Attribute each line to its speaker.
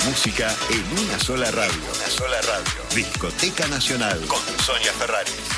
Speaker 1: música en una sola radio. Discoteca Nacional con Sonia Ferraris.